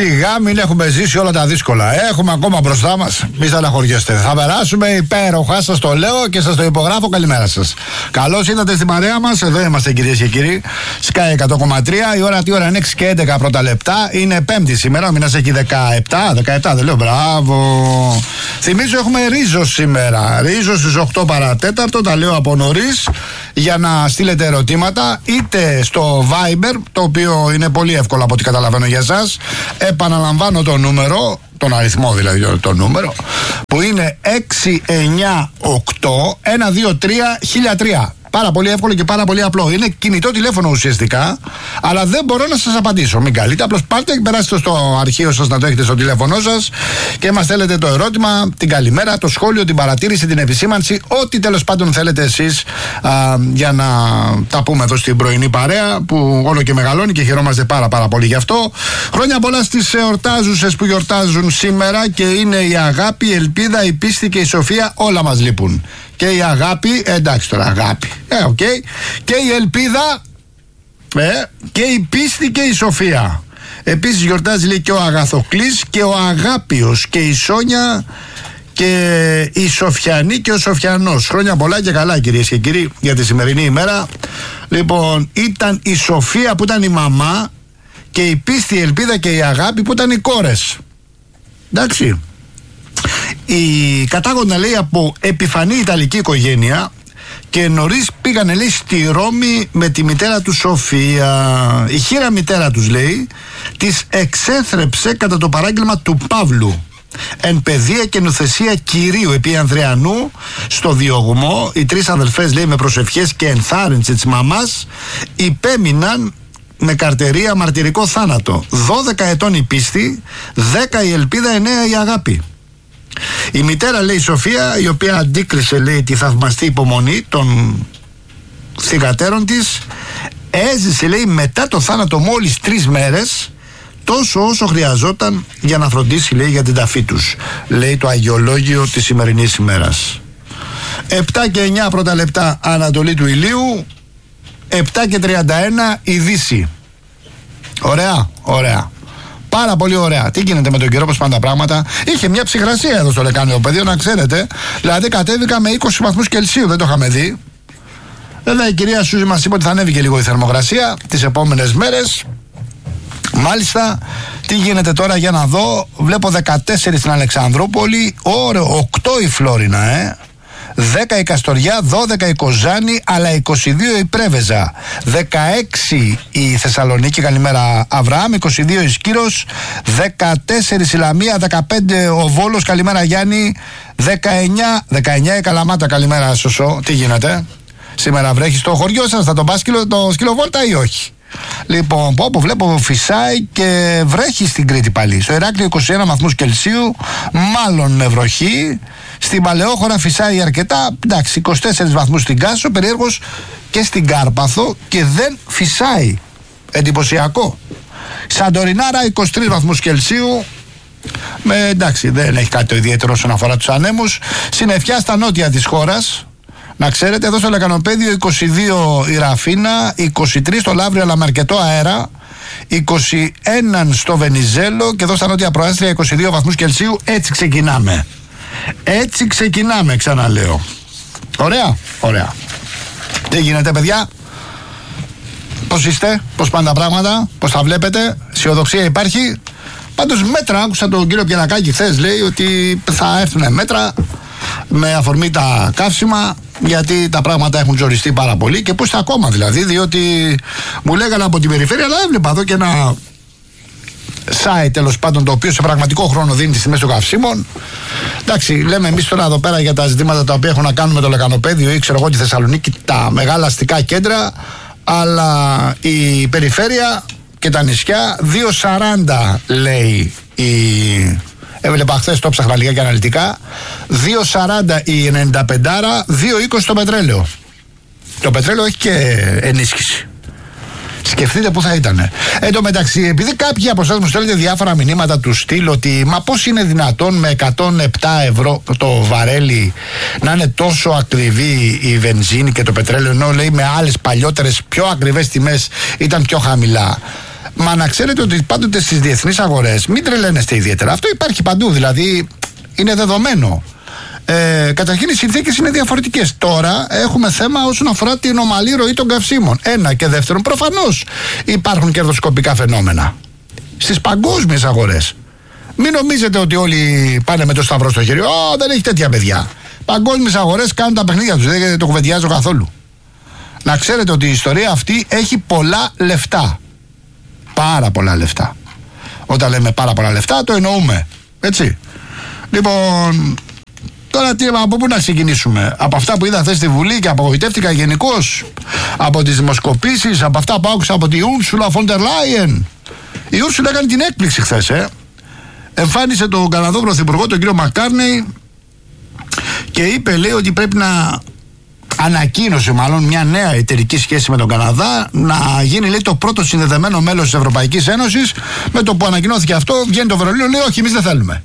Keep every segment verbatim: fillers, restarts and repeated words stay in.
Σιγά μην έχουμε ζήσει όλα τα δύσκολα. Έχουμε ακόμα μπροστά μας. Μη στεναχωριέστε. Θα περάσουμε υπέροχα, σας το λέω και σας το υπογράφω. Καλημέρα σας. Καλώς ήρθατε στην παρέα μας. Εδώ είμαστε, κυρίες και κύριοι. Sky εκατό κόμμα τρία. Η ώρα τι ώρα είναι έξι και έντεκα πρώτα λεπτά. Είναι Πέμπτη σήμερα. Ο μήνας έχει δεκαεπτά. δεκαεπτά δεν λέω. Μπράβο. Θυμίζω έχουμε Ρίζο σήμερα. Ρίζο στις οκτώ παρατέταρτο. Τα λέω από νωρίς για να στείλετε ερωτήματα είτε στο Viber, το οποίο είναι πολύ εύκολο από ό,τι καταλαβαίνω για εσάς. Επαναλαμβάνω το νούμερο, τον αριθμό δηλαδή, το νούμερο, που είναι έξι εννιά οκτώ ένα δύο τρία χίλια τρία. Πάρα πολύ εύκολο και πάρα πολύ απλό. Είναι κινητό τηλέφωνο ουσιαστικά, αλλά δεν μπορώ να σας απαντήσω. Μην καλείτε, απλώς πάρτε και περάστε στο αρχείο σας να το έχετε στο τηλέφωνό σας και μας στέλνετε το ερώτημα, την καλημέρα, το σχόλιο, την παρατήρηση, την επισήμανση, ό,τι τέλος πάντων θέλετε εσείς α, για να τα πούμε εδώ στην πρωινή παρέα που όλο και μεγαλώνει και χαιρόμαστε πάρα πάρα πολύ γι' αυτό. Χρόνια πολλά στις εορτάζουσες που γιορτάζουν σήμερα και είναι η αγάπη, η ελπίδα, η πίστη και η σοφία, όλα μας λείπουν. Και η αγάπη, εντάξει τώρα αγάπη, ε, okay. Και η ελπίδα, ε, και η πίστη και η σοφία. Επίσης γιορτάζει λέει και ο Αγαθοκλής και ο Αγάπιος και η Σόνια και η Σοφιανή και ο Σοφιανός. Χρόνια πολλά και καλά, κυρίες και κύριοι, για τη σημερινή ημέρα. Λοιπόν, ήταν η Σοφία που ήταν η μαμά και η πίστη, η ελπίδα και η αγάπη που ήταν οι κόρες. Εντάξει. Η κατάγοντα λέει από επιφανή Ιταλική οικογένεια και νωρίς πήγανε λέει στη Ρώμη με τη μητέρα του Σοφία. Η χήρα μητέρα τους λέει της εξέθρεψε κατά το παράγγελμα του Παύλου εν παιδεία και νουθεσία κυρίου επί Ανδρεανού στο διωγμό. Οι τρεις αδελφές λέει με προσευχές και ενθάρρυνση της μαμάς υπέμειναν με καρτερία μαρτυρικό θάνατο. δώδεκα ετών η πίστη, δέκα η ελπίδα, εννέα η αγάπη. Η μητέρα λέει Σοφία, η οποία αντίκρισε λέει τη θαυμαστή υπομονή των θυγατέρων της, έζησε λέει μετά το θάνατο μόλις τρεις μέρες τόσο όσο χρειαζόταν για να φροντίσει λέει για την ταφή τους, λέει το αγιολόγιο της σημερινής ημέρας. Επτά και εννιά πρώτα λεπτά ανατολή του ηλίου, επτά και τριάντα ένα η Δύση. Ωραία, ωραία. Πάρα πολύ ωραία. Τι γίνεται με τον καιρό, πώς πάνε τα πράγματα. Είχε μια ψυχρασία εδώ στο λεκάνιο πεδίο, να ξέρετε. Δηλαδή κατέβηκα με είκοσι βαθμούς Κελσίου, δεν το είχαμε δει. Βέβαια η κυρία Σούζη μας είπε ότι θα ανέβει και λίγο η θερμοκρασία τις επόμενες μέρες. Μάλιστα, τι γίνεται τώρα για να δω. Βλέπω δεκατέσσερα στην Αλεξανδρούπολη, ωραίο, οκτώ η Φλόρινα, ε. δέκα η Καστοριά, δώδεκα η Κοζάνη, αλλά είκοσι δύο η Πρέβεζα, δεκαέξι η Θεσσαλονίκη, καλημέρα Αβραάμ, είκοσι δύο η Σκύρος, δεκατέσσερα η Λαμία, δεκαπέντε ο Βόλος, καλημέρα Γιάννη, δεκαεννιά, δεκαεννιά η Καλαμάτα, καλημέρα Σωσό, τι γίνεται, σήμερα βρέχει στο χωριό σας, θα τον πας το σκυλοβόλτα ή όχι? Λοιπόν, πω, πω, βλέπω φυσάει και βρέχει στην Κρήτη πάλι. Στο Ηράκλειο είκοσι ένα βαθμούς Κελσίου, μάλλον με βροχή. Στην Παλαιόχώρα φυσάει αρκετά, εντάξει, είκοσι τέσσερις βαθμούς στην Κάσο, περίεργως και στην Κάρπαθο και δεν φυσάει. Εντυπωσιακό. Σαντορινάρα είκοσι τρεις βαθμούς Κελσίου. Με, εντάξει, δεν έχει κάτι το ιδιαίτερο όσον αφορά τους ανέμους. Συννεφιά στα νότια της χώρας. Να ξέρετε, εδώ στο Λεκανοπέδιο είκοσι δύο η Ραφίνα, είκοσι τρία στο Λαύριο αλλά με αρκετό αέρα, είκοσι ένα στο Βενιζέλο και εδώ στα νότια προάστια είκοσι δύο βαθμούς Κελσίου. Έτσι ξεκινάμε. Έτσι ξεκινάμε, ξαναλέω. Ωραία, ωραία. Τι γίνεται, παιδιά? Πώς είστε, πώς πάνε τα πράγματα, πώς τα βλέπετε? Αισιοδοξία υπάρχει? Πάντως μέτρα, άκουσα τον κύριο Πιανακάκη χθες, λέει ότι θα έρθουν μέτρα με αφορμή τα καύσιμα, γιατί τα πράγματα έχουν ζοριστεί πάρα πολύ και πώς τα ακόμα δηλαδή, διότι μου λέγανε από την περιφέρεια, αλλά έβλεπα εδώ και ένα site τέλος πάντων το οποίο σε πραγματικό χρόνο δίνει τις τιμές των καυσίμων. Εντάξει, λέμε εμείς τώρα εδώ πέρα για τα ζητήματα τα οποία έχουν να κάνουν με το Λεκανοπέδιο ή ξέρω εγώ τη Θεσσαλονίκη, τα μεγάλα αστικά κέντρα, αλλά η περιφέρεια και τα νησιά δύο σαράντα λέει η... Έβλεπα χθες, το ψάχνα λίγα και αναλυτικά. δύο σαράντα η ενενήντα πέντε, δύο είκοσι το πετρέλαιο. Το πετρέλαιο έχει και ενίσχυση. Σκεφτείτε που θα ήταν. Εν τω μεταξύ, επειδή κάποιοι από εσάς μου στέλνετε διάφορα μηνύματα του στυλ ότι μα πώς είναι δυνατόν με εκατόν επτά ευρώ το βαρέλι να είναι τόσο ακριβή η βενζίνη και το πετρέλαιο, ενώ λέει με άλλες παλιότερες πιο ακριβές τιμές ήταν πιο χαμηλά. Μα να ξέρετε ότι πάντοτε στις διεθνείς αγορές μην τρελαίνεστε ιδιαίτερα. Αυτό υπάρχει παντού, δηλαδή είναι δεδομένο. Ε, καταρχήν οι συνθήκες είναι διαφορετικές. Τώρα έχουμε θέμα όσον αφορά την ομαλή ροή των καυσίμων. Ένα, και δεύτερον, προφανώς υπάρχουν κερδοσκοπικά φαινόμενα στις παγκόσμιες αγορές. Μην νομίζετε ότι όλοι πάνε με το σταυρό στο χέρι. Ω, δεν έχει τέτοια παιδιά. Παγκόσμιες αγορές κάνουν τα παιχνίδια τους, δεν το κουβεντιάζω καθόλου. Να ξέρετε ότι η ιστορία αυτή έχει πολλά λεφτά. Πάρα πολλά λεφτά. Όταν λέμε πάρα πολλά λεφτά, το εννοούμε. Έτσι. Λοιπόν, τώρα τι, από πού να ξεκινήσουμε? Από αυτά που είδα χθες στη Βουλή και απογοητεύτηκα γενικώς. Από τις δημοσκοπήσεις, από αυτά που άκουσα από τη Ursula von der Leyen. Η Ursula έκανε την έκπληξη χθες, ε. Εμφάνισε τον Καναδό Πρωθυπουργό, τον κύριο Μακκάρνεϊ, και είπε, λέει, ότι πρέπει να ανακοίνωσε μάλλον μια νέα εταιρική σχέση με τον Καναδά, να γίνει, λέει, το πρώτο συνδεδεμένο μέλος της Ευρωπαϊκής Ένωσης. Με το που ανακοινώθηκε αυτό, βγαίνει το Βερολίνο, λέει, όχι, εμείς δεν θέλουμε.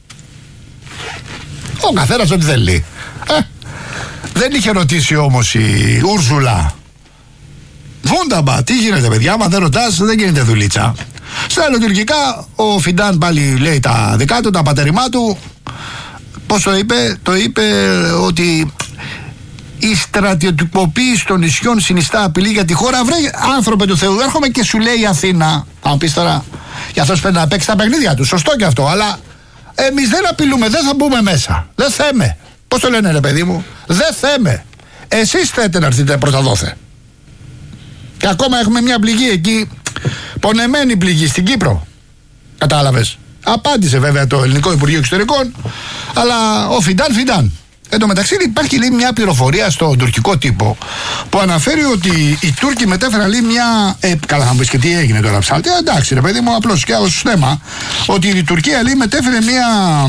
Ο καθένας ό,τι θέλει. Ε, δεν είχε ρωτήσει όμως η Ούρσουλα. Βούνταμπα, τι γίνεται, παιδιά, άμα δεν ρωτάς δεν γίνεται δουλίτσα. Στα ελληνοτουρκικά ο Φιντάν πάλι λέει τα δικά του, τα πατερημά του. Πώς το είπε? Το είπε ότι η στρατιωτικοποίηση των νησιών συνιστά απειλή για τη χώρα. Βρε, άνθρωπε του Θεού, έρχομαι και σου λέει η Αθήνα. Αν πεις τώρα, για αυτός πρέπει να παίξει τα παιχνίδια του. Σωστό και αυτό, αλλά εμείς δεν απειλούμε, δεν θα μπούμε μέσα. Δεν θέμε. Πώς το λένε, ρε παιδί μου? Δεν θέμε. Εσείς θέτε να έρθετε προς τα δόθε. Και ακόμα έχουμε μια πληγή εκεί, πονεμένη πληγή στην Κύπρο. Κατάλαβες? Απάντησε βέβαια το Ελληνικό Υπουργείο Εξωτερικών, αλλά ο Φιντάν Φιντάν. Εν τω μεταξύ υπάρχει, λέει, μια πληροφορία στον τουρκικό τύπο που αναφέρει ότι οι Τούρκοι μετέφεραν, λέει, μια. Ε, καλά, θα μου πεις και τι έγινε τώρα, ψάλτη. Ε, εντάξει, ρε παιδί μου, απλώς και ως θέμα. Ότι η Τουρκία, λέει, μετέφερε μια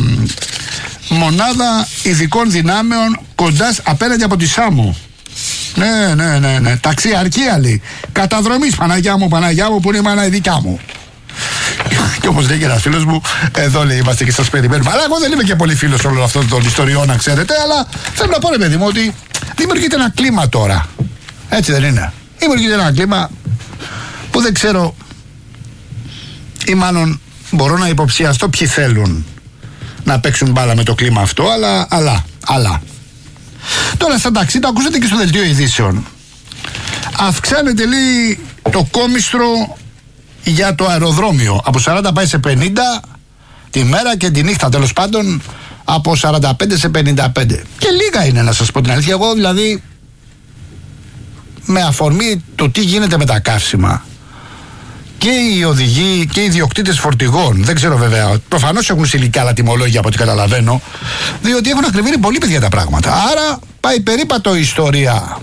μονάδα ειδικών δυνάμεων κοντά απέναντι από τη Σάμο. Ναι, ναι, ναι, ναι. Ταξιαρχία, λέει. Καταδρομής, Παναγιά μου, Παναγιά μου, που είναι η μάνα η δικιά μου. Και όπως λέει και ένας φίλος μου, εδώ, λέει, είμαστε και σας περιμένουμε. Αλλά εγώ δεν είμαι και πολύ φίλος όλων αυτών των ιστοριών, να ξέρετε. Αλλά θέλω να πω, ρε παιδί μου, ότι δημιουργείται ένα κλίμα τώρα. Έτσι δεν είναι? Δημιουργείται ένα κλίμα που δεν ξέρω, ή μάλλον μπορώ να υποψιαστώ ποιοι θέλουν να παίξουν μπάλα με το κλίμα αυτό. Αλλά, αλλά, αλλά. Τώρα στα ταξί, το ακούσατε και στο δελτίο ειδήσεων. Αυξάνεται, λέει, το κόμιστρο για το αεροδρόμιο. Από σαράντα πάει σε πενήντα τη μέρα και τη νύχτα, τέλος πάντων από σαράντα πέντε σε πενήντα πέντε. Και λίγα είναι, να σας πω την αλήθεια. Εγώ δηλαδή, με αφορμή το τι γίνεται με τα καύσιμα, και οι οδηγοί και οι ιδιοκτήτες φορτηγών, δεν ξέρω βέβαια, προφανώς έχουν συλλογικά άλλα τιμολόγια από ό,τι καταλαβαίνω, διότι έχουν ακριβήνει πολύ, παιδιά, τα πράγματα. Άρα πάει περίπατο η ιστορία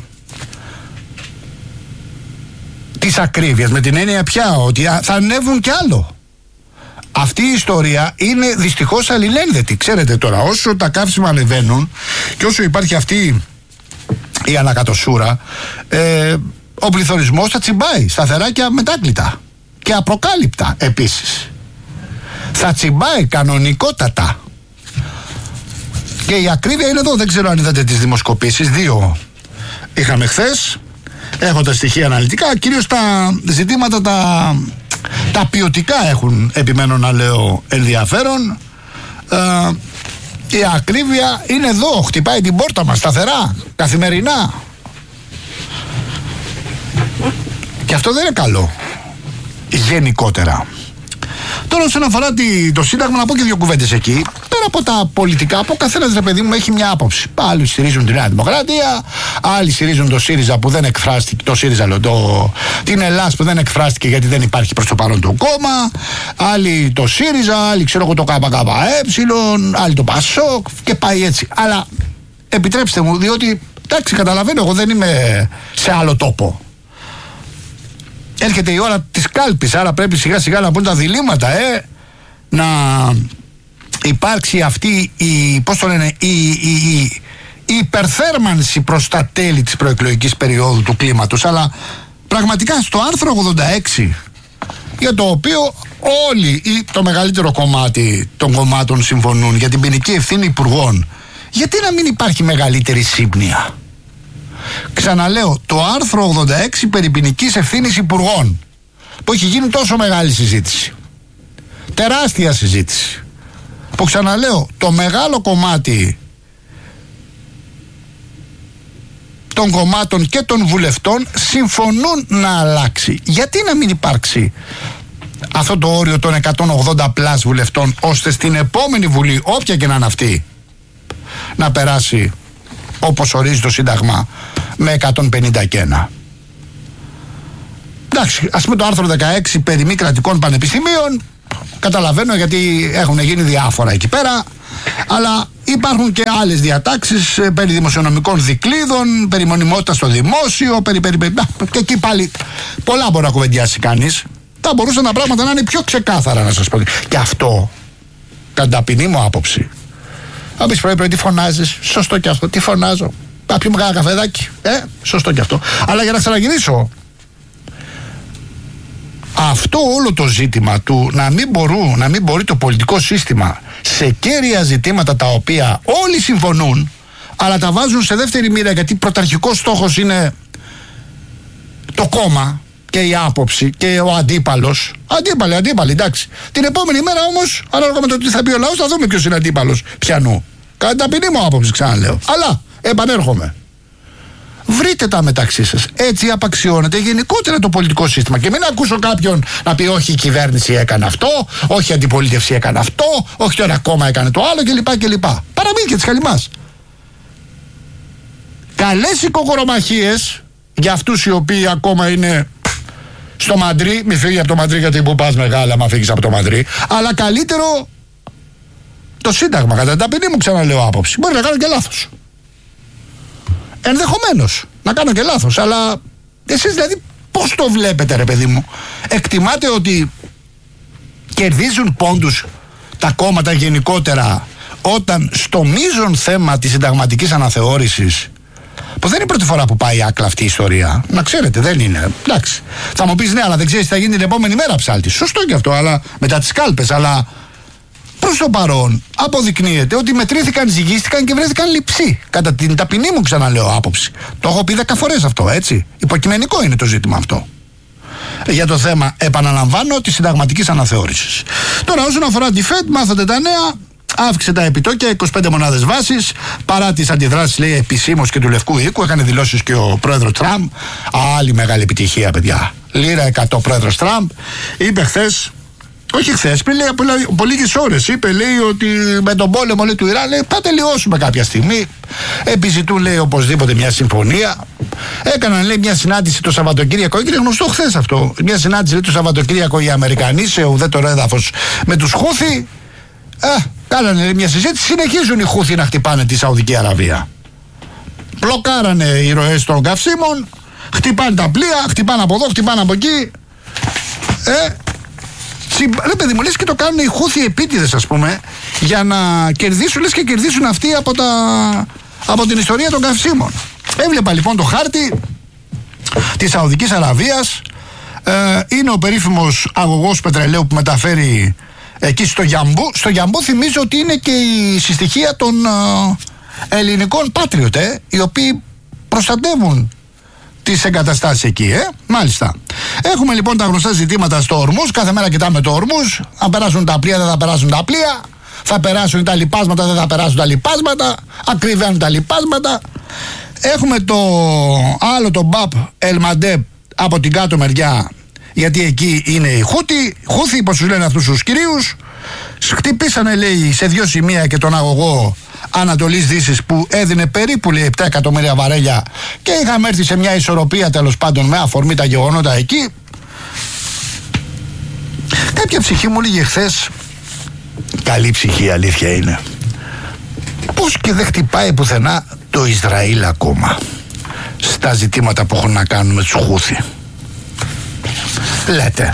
της ακρίβειας, με την έννοια πια ότι θα ανέβουν κι άλλο. Αυτή η ιστορία είναι δυστυχώς αλληλένδετη. Ξέρετε τώρα, όσο τα καύσιμα ανεβαίνουν και όσο υπάρχει αυτή η ανακατοσούρα, ε, ο πληθωρισμός θα τσιμπάει σταθερά και αμετάκλητα και απροκάλυπτα επίσης. Θα τσιμπάει κανονικότατα. Και η ακρίβεια είναι εδώ. Δεν ξέρω αν είδατε τις δημοσκοπήσεις. Δύο είχαμε χθες. Έχω τα στοιχεία αναλυτικά. Κυρίως τα ζητήματα τα, τα ποιοτικά έχουν, επιμένω να λέω, ενδιαφέρον. Ε, η ακρίβεια είναι εδώ. Χτυπάει την πόρτα μας σταθερά, καθημερινά. Και αυτό δεν είναι καλό γενικότερα. Τώρα, όσον αφορά το Σύνταγμα, να πω και δύο κουβέντες εκεί. Πέρα από τα πολιτικά, από καθένας, ρε παιδί μου, έχει μια άποψη. Άλλοι στηρίζουν τη Νέα Δημοκρατία, άλλοι στηρίζουν το ΣΥΡΙΖΑ που δεν εκφράστηκε, το ΣΥΡΙΖΑ, λέω, το, την Ελλάδα που δεν εκφράστηκε γιατί δεν υπάρχει προς το παρόν το κόμμα. Άλλοι το ΣΥΡΙΖΑ, άλλοι ξέρω εγώ το ΚΚΕ, άλλοι το ΠΑΣΟΚ και πάει έτσι. Αλλά επιτρέψτε μου, διότι εντάξει, καταλαβαίνω, εγώ δεν είμαι σε άλλο τόπο. Έρχεται η ώρα της κάλπης, άρα πρέπει σιγά σιγά να μπουν τα διλήμματα, ε, να υπάρξει αυτή η, πώς το λένε, η, η, η, η υπερθέρμανση προς τα τέλη της προεκλογικής περίοδου του κλίματος. Αλλά πραγματικά στο άρθρο ογδόντα έξι, για το οποίο όλοι ή το μεγαλύτερο κομμάτι των κομμάτων συμφωνούν, για την ποινική ευθύνη υπουργών, γιατί να μην υπάρχει μεγαλύτερη σύμπνοια? Ξαναλέω, το άρθρο ογδόντα έξι περί ποινικής ευθύνης υπουργών, που έχει γίνει τόσο μεγάλη συζήτηση. Τεράστια συζήτηση. Που ξαναλέω, το μεγάλο κομμάτι των κομμάτων και των βουλευτών συμφωνούν να αλλάξει. Γιατί να μην υπάρξει αυτό το όριο των εκατόν ογδόντα πλας βουλευτών, ώστε στην επόμενη Βουλή, όποια και να είναι αυτή, να περάσει όπως ορίζει το Σύνταγμα με εκατόν πενήντα και ένα. Εντάξει, ας πούμε το άρθρο δεκαέξι περί μη κρατικών πανεπιστημίων, καταλαβαίνω γιατί έχουν γίνει διάφορα εκεί πέρα, αλλά υπάρχουν και άλλες διατάξεις ε, περί δημοσιονομικών δικλείδων, περί μονιμότητας στο δημόσιο, περί, περί, περί, και εκεί πάλι πολλά μπορεί να κουβεντιάσει κανείς. Θα μπορούσαν τα πράγματα να είναι πιο ξεκάθαρα, να σας πω. Και αυτό, κατά ταπεινή μου άποψη, θα πεις πρωί πρωί τι φωνάζεις, σωστό και αυτό, τι φωνάζω, θα πιούμε κανένα καφεδάκι, ε, σωστό και αυτό. Αλλά για να ξαναγυρίσω, αυτό όλο το ζήτημα του να μην, μπορούν, να μην μπορεί το πολιτικό σύστημα σε κέρια ζητήματα τα οποία όλοι συμφωνούν, αλλά τα βάζουν σε δεύτερη μοίρα, γιατί πρωταρχικός στόχος είναι το κόμμα και η άποψη και ο αντίπαλος. Αντίπαλοι, αντίπαλοι, εντάξει. Την επόμενη μέρα όμως, ανάλογα με το τι θα πει ο λαός, θα δούμε ποιος είναι αντίπαλος πιανού. Κατά ταπεινή μου άποψη, ξαναλέω. Αλλά επανέρχομαι. Βρείτε τα μεταξύ σας. Έτσι απαξιώνεται γενικότερα το πολιτικό σύστημα. Και μην ακούσω κάποιον να πει όχι η κυβέρνηση έκανε αυτό, όχι η αντιπολίτευση έκανε αυτό, όχι το ένα κόμμα έκανε το άλλο κλπ. κλπ. Παραμύθια της χαλιμάς. Καλές οικογορομαχίες για αυτούς οι οποίοι ακόμα είναι στο Μαντρί. Μη φύγει από το Μαντρί, γιατί που πας μεγάλα, μα φύγεις από το Μαντρί. Αλλά καλύτερο το Σύνταγμα, κατά την ταπεινή μου ξαναλέω άποψη. Μπορεί να κάνω και λάθος. Ενδεχομένως να κάνω και λάθος, αλλά εσείς δηλαδή πώς το βλέπετε, ρε παιδί μου? Εκτιμάτε ότι κερδίζουν πόντους τα κόμματα γενικότερα όταν στο μείζον θέμα της συνταγματικής αναθεώρησης, που δεν είναι η πρώτη φορά που πάει άκλα αυτή η ιστορία, να ξέρετε, δεν είναι, εντάξει, θα μου πεις ναι, αλλά δεν ξέρεις τι θα γίνει την επόμενη μέρα, ψάλτη. Σωστό και αυτό, αλλά μετά τις κάλπες, αλλά προς το παρόν αποδεικνύεται ότι μετρήθηκαν, ζυγίστηκαν και βρέθηκαν λειψοί. Κατά την ταπεινή μου ξαναλέω άποψη. Το έχω πει δέκα φορές αυτό, έτσι. Υποκειμενικό είναι το ζήτημα αυτό. Για το θέμα, επαναλαμβάνω, της συνταγματικής αναθεώρησης. Τώρα, όσον αφορά τη ΦΕΔ, μάθατε τα νέα. Αύξησε τα επιτόκια είκοσι πέντε μονάδες βάσης. Παρά τις αντιδράσεις, λέει, επισήμως και του Λευκού Οίκου. Έκανε δηλώσεις και ο πρόεδρος Τραμπ. Άλλη μεγάλη επιτυχία, παιδιά. Λίρα εκατό πρόεδρος Τραμπ. Είπε χθες. Όχι χθες, πριν λέει από λίγες ώρες, είπε, λέει, ότι με τον πόλεμο, λέει, του Ιράν, λέει, θα τελειώσουμε κάποια στιγμή. Επιζητούν, λέει, οπωσδήποτε μια συμφωνία. Έκαναν, λέει, μια συνάντηση το Σαββατοκύριακο, και είναι γνωστό χθες αυτό. Μια συνάντηση, λέει, το Σαββατοκύριακο οι Αμερικανοί σε ουδέτερο έδαφος με τους Χούθι. Ε, κάνανε, λέει, μια συζήτηση. Συνεχίζουν οι Χούθι να χτυπάνε τη Σαουδική Αραβία. Μπλοκάρανε οι ροές των καυσίμων, χτυπάνε τα πλοία, χτυπάνε από εδώ, χτυπάνε από εκεί. Ε, Ρε παιδί μου, λες και το κάνουν οι Χούθι επίτηδες, ας πούμε, για να κερδίσουν, λες και κερδίσουν αυτοί από, τα, από την ιστορία των καυσίμων. Έβλεπα λοιπόν το χάρτη της Σαουδικής Αραβίας. ε, Είναι ο περίφημος αγωγός πετρελαίου που μεταφέρει εκεί στο Γιαμπού. Στο Γιαμπού θυμίζω ότι είναι και η συστοιχία των ε, ελληνικών Patriot, ε, οι οποίοι προστατεύουν τις εγκαταστάσεις εκεί, ε. Μάλιστα. Έχουμε λοιπόν τα γνωστά ζητήματα στο Ορμούζ. Κάθε μέρα κοιτάμε το Ορμούζ. Θα περάσουν τα πλοία, δεν θα περάσουν τα πλοία. Θα περάσουν τα λιπάσματα, δεν θα περάσουν τα λιπάσματα. Ακριβένουν τα λιπάσματα. Έχουμε το άλλο, το Μπαπ Ελμαντέπ από την κάτω μεριά. Γιατί εκεί είναι οι Χούθι. Χούθι, πως τους λένε αυτούς τους κυρίους. Χτυπήσανε, λέει, σε δύο σημεία και τον αγωγό Ανατολής Δύσης που έδινε περίπου, λέει, επτά εκατομμύρια βαρέλια, και είχαμε έρθει σε μια ισορροπία, τέλος πάντων, με αφορμή τα γεγονότα εκεί. Κάποια ψυχή μου λέγε χθες, καλή ψυχή, η αλήθεια είναι, πώς και δεν χτυπάει πουθενά το Ισραήλ ακόμα στα ζητήματα που έχουν να κάνουν με τους Χούθι? Λέτε.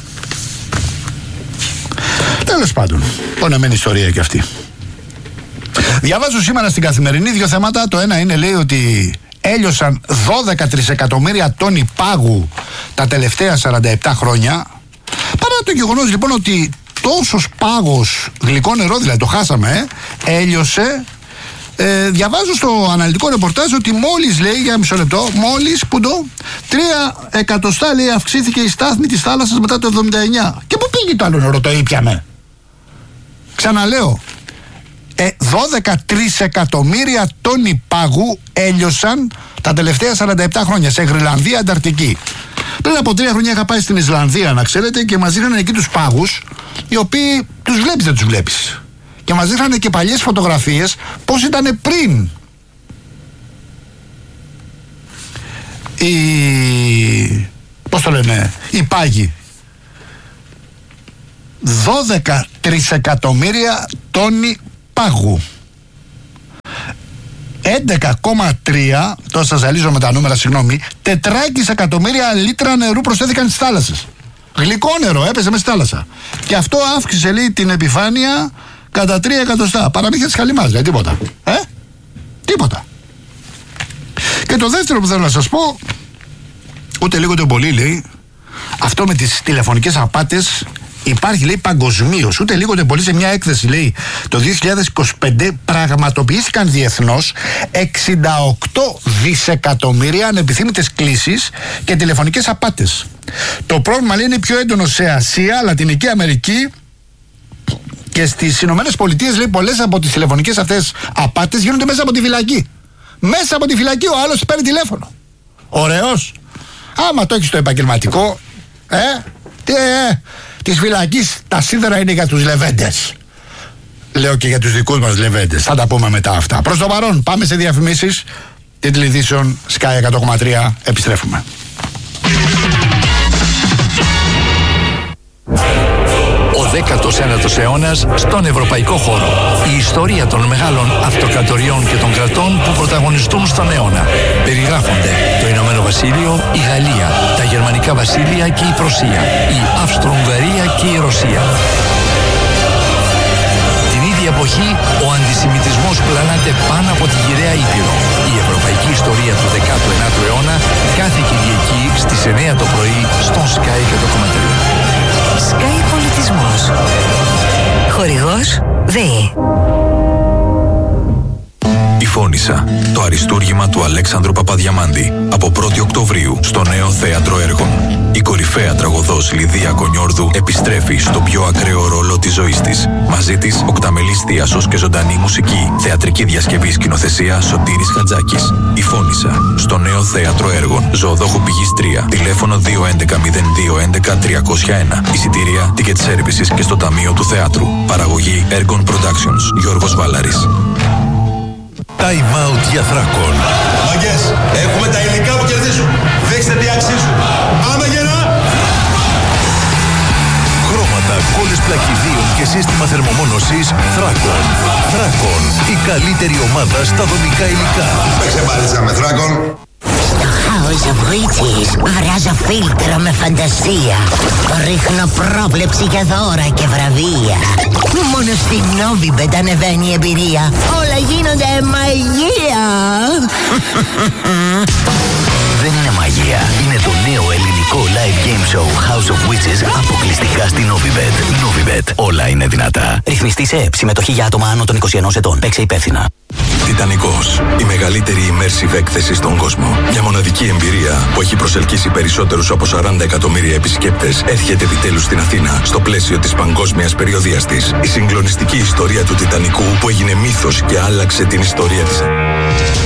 Τέλος πάντων, πονεμένη ιστορία και αυτή. Διαβάζω σήμερα στην Καθημερινή δύο θέματα. Το ένα είναι, λέει, ότι έλειωσαν δώδεκα τρισεκατομμύρια τόνοι πάγου τα τελευταία σαράντα επτά χρόνια. Παρά το γεγονός λοιπόν ότι τόσος πάγος, γλυκό νερό δηλαδή, το χάσαμε, ε, έλειωσε Ε, διαβάζω στο αναλυτικό ρεπορτάζ ότι μόλις, λέει, για μισό λεπτό, μόλις που το τρία εκατοστά, λέει, αυξήθηκε η στάθμη της θάλασσας μετά το εβδομήντα εννιά. Και πού πήγε το άλλο νερό, το ήπιαμε? Ξαναλέω, ε, δώδεκα τρισεκατομμύρια τόνοι πάγου έλειωσαν τα τελευταία σαράντα επτά χρόνια σε Γροιλανδία, Ανταρκτική. Πριν από τρία χρόνια είχα πάει στην Ισλανδία, να ξέρετε, και μας δείχνανε εκεί τους πάγους, οι οποίοι τους βλέπεις, δεν τους βλέπεις. Και μας δείχνανε και παλιές φωτογραφίες πώς ήταν πριν. Οι... πώς το λένε, οι πάγοι. δώδεκα τρισεκατομμύρια τόνοι πάγου. έντεκα κόμμα τρία, τώρα σας ζαλίζω με τα νούμερα, συγγνώμη, τετράκις εκατομμύρια λίτρα νερού προσθέθηκαν στις θάλασσες. Γλυκό νερό έπεσε μέσα στη θάλασσα. Και αυτό αύξησε, λέει, την επιφάνεια κατά τρία εκατοστά. Παραμύθια της Καλυμάς, λέει, τίποτα. Ε, τίποτα. Και το δεύτερο που θέλω να σας πω, ούτε λίγο ούτε πολύ, λέει, αυτό με τις τηλεφωνικές απάτες υπάρχει, λέει, παγκοσμίως. Ούτε λίγο ούτε πολύ, σε μια έκθεση, λέει, το δύο χιλιάδες είκοσι πέντε πραγματοποιήθηκαν διεθνώς εξήντα οκτώ δισεκατομμύρια ανεπιθύμητες κλήσεις και τηλεφωνικές απάτες. Το πρόβλημα, λέει, είναι πιο έντονο σε Ασία, Λατινική Αμερική και στις Ηνωμένες Πολιτείες, λέει, πολλές από τις τηλεφωνικές αυτές απάτες γίνονται μέσα από τη φυλακή. Μέσα από τη φυλακή ο άλλος παίρνει τηλέφωνο. Ωραίος. Άμα το έχεις το επαγγελματικό, ε, τι, ε, της φυλακής τα σίδερα είναι για τους λεβέντες. Λέω και για τους δικούς μας λεβέντες. Θα τα πούμε μετά αυτά. Προς το παρόν, πάμε σε διαφημίσεις. Τίτλοι ειδήσεων, Sky εκατό κόμμα τρία, επιστρέφουμε. Ο δέκατος ένατος αιώνας στον ευρωπαϊκό χώρο. Η ιστορία των μεγάλων αυτοκρατοριών και των κρατών που πρωταγωνιστούν στον αιώνα. Περιγράφονται το Ηνωμένο Βασίλειο, η Γαλλία, τα Γερμανικά Βασίλεια και η Πρωσία, η Αυστρο-Ουγγαρία και η Ρωσία. Την ίδια εποχή, ο αντισημιτισμός πλανάται πάνω από τη γυραιά Ήπειρο. Η ευρωπαϊκή ιστορία του δέκατου ένατου αιώνα κάθε Κυριακή στις εννιά το πρωί στον Sky εκατό κόμμα τρία. Sky Πολιτισμός. Χορηγός ΔΕΗ. Η Φώνισσα, το αριστούργημα του Αλέξανδρου Παπαδιαμάντη, από πρώτη Οκτωβρίου στο νέο θέατρο έργων. Η κορυφαία τραγωδός Λιδία Κονιόρδου επιστρέφει στο πιο ακραίο ρόλο της ζωής της. Μαζί της, οκταμελής θίασος και ζωντανή μουσική. Θεατρική διασκευή, σκηνοθεσία Σωτήρης Χατζάκης. Η Φώνισσα, στο νέο θέατρο έργων. Ζωοδόχου Πηγής τρία. Τηλέφωνο δύο έντεκα μηδέν δύο έντεκα τριακόσια ένα. Εισιτήρια, ticket services και στο Ταμείο του Θεάτρου. Παραγωγή Ergon Productions. Γιώργος Βάλαρης. Time out για Θράκον. Μαγκές, έχουμε τα υλικά που κερδίζουν. Δείξτε τι αξίζουν. Πάμε γερά! Χρώματα, κόλλες πλακιδίων και σύστημα θερμομόνωσης Θράκον. Θράκον, η καλύτερη ομάδα στα δομικά υλικά. Παίξε μπάλιτσα με Θράκον. House of Witches αράζω φίλτρο με φαντασία. Ρίχνω πρόβλεψη για δώρα και βραβεία. Μόνο στην Novibet ανεβαίνει η εμπειρία. Όλα γίνονται μαγεία. Δεν είναι μαγεία. Είναι το νέο ελληνικό live game show House of Witches αποκλειστικά στην Novibet. Novibet. Όλα είναι δυνατά. Ρυθμιστή σε ΕΕΠ. Συμμετοχή για άτομα άνω των είκοσι ενός ετών. Παίξε υπεύθυνα. Τιτανικός, η μεγαλύτερη immersive έκθεση στον κόσμο. Μια μοναδική εμπειρία που έχει προσελκύσει περισσότερους από σαράντα εκατομμύρια επισκέπτες έρχεται επιτέλους στην Αθήνα στο πλαίσιο της παγκόσμιας περιοδίας της. Η συγκλονιστική ιστορία του Τιτανικού που έγινε μύθος και άλλαξε την ιστορία της.